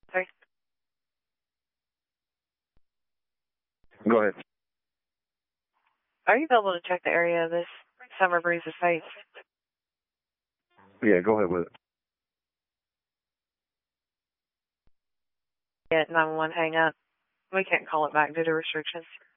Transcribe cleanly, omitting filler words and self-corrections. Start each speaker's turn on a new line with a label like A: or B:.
A: Sorry.
B: Go ahead.
A: Are you able to check the area this Summer Breeze Estates?
B: Yeah, go ahead with it.
A: Yeah, 911 hang up. We can't call it back due to restrictions.